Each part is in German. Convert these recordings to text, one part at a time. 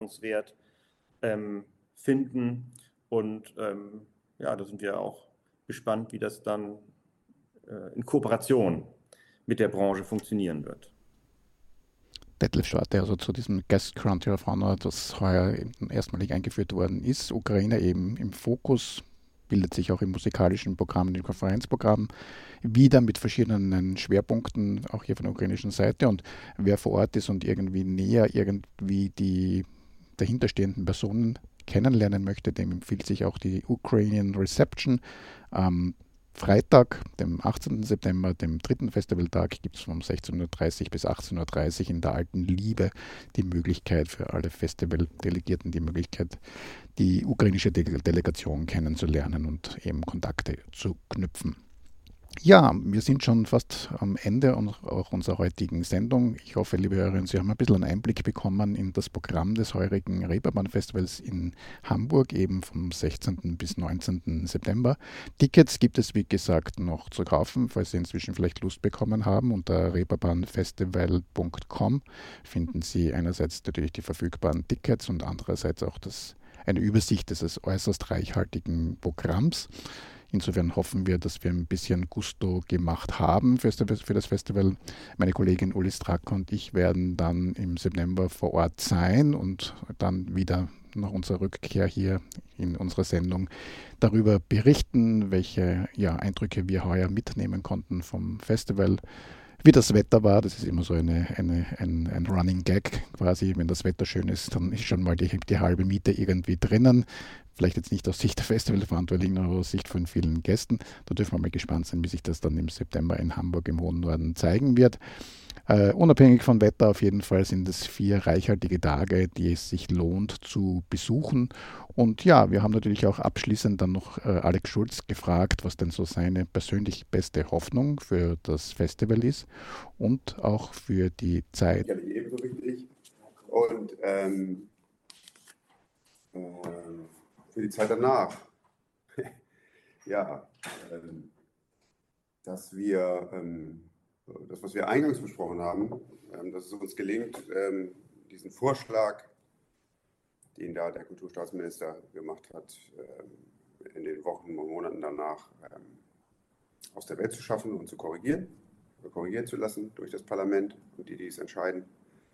finden. Und ja, da sind wir auch gespannt, wie das dann in Kooperation mit der Branche funktionieren wird. Detlef Schwarte, also zu diesem Guest Country of Honor, das heuer erstmalig eingeführt worden ist. Ukraine eben im Fokus, bildet sich auch im musikalischen Programm, im Konferenzprogramm wieder mit verschiedenen Schwerpunkten, auch hier von der ukrainischen Seite. Und wer vor Ort ist und irgendwie näher irgendwie die dahinterstehenden Personen kennenlernen möchte, dem empfiehlt sich auch die Ukrainian Reception. Freitag, dem 18. September, dem dritten Festivaltag, gibt es von 16:30 bis 18:30 in der Alten Liebe die Möglichkeit für alle Festivaldelegierten, die Möglichkeit, die ukrainische Delegation kennenzulernen und eben Kontakte zu knüpfen. Ja, wir sind schon fast am Ende auch unserer heutigen Sendung. Ich hoffe, liebe Hörerinnen, Sie haben ein bisschen einen Einblick bekommen in das Programm des heurigen Reeperbahn-Festivals in Hamburg, eben vom 16. bis 19. September. Tickets gibt es, wie gesagt, noch zu kaufen, falls Sie inzwischen vielleicht Lust bekommen haben. Unter reeperbahnfestival.com finden Sie einerseits natürlich die verfügbaren Tickets und andererseits auch eine Übersicht dieses äußerst reichhaltigen Programms. Insofern hoffen wir, dass wir ein bisschen Gusto gemacht haben für das Festival. Meine Kollegin Uli Strack und ich werden dann im September vor Ort sein und dann wieder nach unserer Rückkehr hier in unserer Sendung darüber berichten, welche Eindrücke wir heuer mitnehmen konnten vom Festival. Wie das Wetter war, das ist immer so ein Running Gag quasi. Wenn das Wetter schön ist, dann ist schon mal die halbe Miete irgendwie drinnen. Vielleicht jetzt nicht aus Sicht der Festivalverantwortlichen, aber aus Sicht von vielen Gästen. Da dürfen wir mal gespannt sein, wie sich das dann im September in Hamburg im hohen Norden zeigen wird. Unabhängig vom Wetter auf jeden Fall sind es 4 reichhaltige Tage, die es sich lohnt zu besuchen. Und ja, wir haben natürlich auch abschließend dann noch Alex Schulz gefragt, was denn so seine persönlich beste Hoffnung für das Festival ist und auch für die Zeit. Ja, ebenso wichtig. Und für die Zeit danach. Ja, dass wir das, was wir eingangs besprochen haben, dass es uns gelingt, diesen Vorschlag, den da der Kulturstaatsminister gemacht hat, in den Wochen und Monaten danach aus der Welt zu schaffen und korrigieren zu lassen durch das Parlament und die es entscheiden.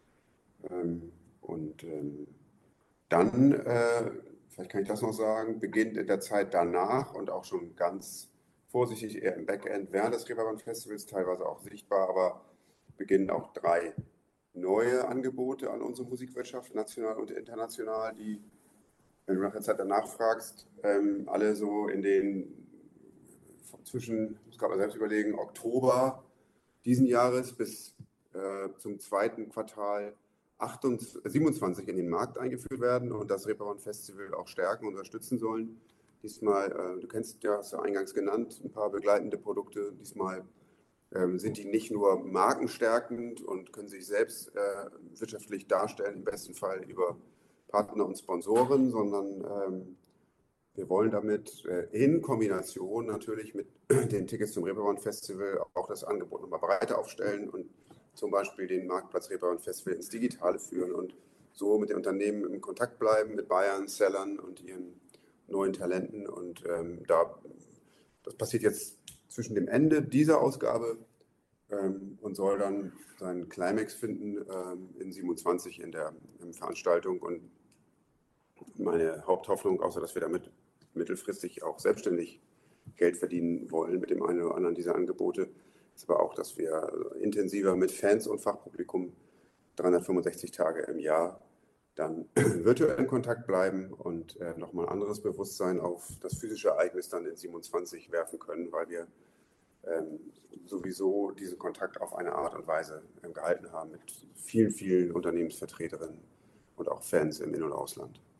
Dann, vielleicht kann ich das noch sagen, beginnt in der Zeit danach und auch schon ganz vorsichtig eher im Backend während des Reeperbahn-Festivals, teilweise auch sichtbar, aber beginnen auch 3 neue Angebote an unsere Musikwirtschaft, national und international, die, wenn du nach der Zeit danach fragst, alle so in den zwischen, ich muss gerade mal selbst überlegen, Oktober diesen Jahres bis zum zweiten Quartal 27 in den Markt eingeführt werden und das Reeperbahn Festival auch stärken und unterstützen sollen. Diesmal, du kennst ja, hast du eingangs genannt, ein paar begleitende Produkte. Diesmal sind die nicht nur markenstärkend und können sich selbst wirtschaftlich darstellen, im besten Fall über Partner und Sponsoren, sondern wir wollen damit in Kombination natürlich mit den Tickets zum Reeperbahn Festival auch das Angebot nochmal breiter aufstellen und zum Beispiel den Marktplatz Reeperbahn Festival ins Digitale führen und so mit den Unternehmen in Kontakt bleiben, mit Buyern, Sellern und ihren neuen Talenten. Und das passiert jetzt zwischen dem Ende dieser Ausgabe und soll dann seinen Climax finden in 27 in der Veranstaltung. Und meine Haupthoffnung, außer dass wir damit mittelfristig auch selbstständig Geld verdienen wollen mit dem einen oder anderen dieser Angebote, ist aber auch, dass wir intensiver mit Fans und Fachpublikum 365 Tage im Jahr dann virtuell in Kontakt bleiben und nochmal ein anderes Bewusstsein auf das physische Ereignis dann in 27 werfen können, weil wir sowieso diesen Kontakt auf eine Art und Weise gehalten haben mit vielen, vielen Unternehmensvertreterinnen und auch Fans im In- und Ausland.